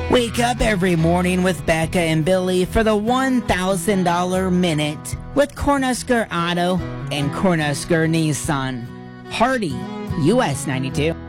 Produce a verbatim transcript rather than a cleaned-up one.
Wake up every morning with Becca and Billy for the one thousand dollars Minute with Cornhusker Auto and Cornhusker Nissan. Hardy, U S ninety-two.